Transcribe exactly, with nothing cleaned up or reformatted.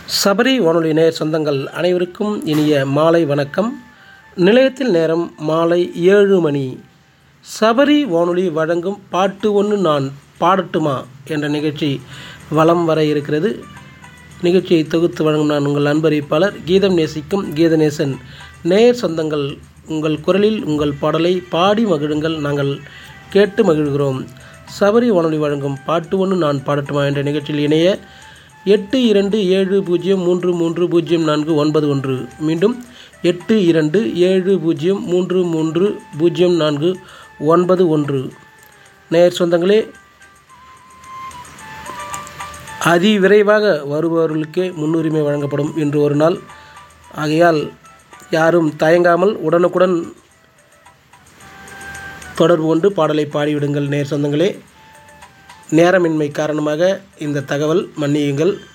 சபரி வானொலி நேயர் சொந்தங்கள் அனைவருக்கும் இனிய மாலை வணக்கம். நிலையத்தில் நேரம் மாலை ஏழு மணி. சபரி வானொலி வழங்கும் பாட்டு ஒன்று நான் பாடட்டுமா என்ற நிகழ்ச்சி வலம் வர இருக்கிறது. நிகழ்ச்சியை தொகுத்து வழங்கும் நான் உங்கள் அன்பறிவிப்பாளர் கீதம் நேசிக்கும் கீதநேசன். நேயர் சொந்தங்கள், உங்கள் குரலில் உங்கள் பாடலை பாடி மகிழுங்கள், நாங்கள் கேட்டு மகிழ்கிறோம். சபரி வானொலி வழங்கும் பாட்டு ஒன்று நான் பாடட்டுமா என்ற நிகழ்ச்சியில் இணைய எட்டு இரண்டு ஏழு பூஜ்ஜியம் மூன்று மூன்று பூஜ்ஜியம் நான்கு ஒன்பது ஒன்று. மீண்டும் எட்டு இரண்டு ஏழு பூஜ்ஜியம் மூன்று மூன்று பூஜ்ஜியம் நான்கு ஒன்பது ஒன்று. நேயர் சொந்தங்களே, அதி விரைவாக வருபவர்களுக்கே முன்னுரிமை வழங்கப்படும் இன்று ஒரு நாள். ஆகையால் யாரும் தயங்காமல் உடனுக்குடன் தொடர்பு கொண்டு பாடலை பாடிவிடுங்கள். நேயர் சொந்தங்களே, நேரமின்மை காரணமாக இந்த தகவல் மன்னியுங்கள்.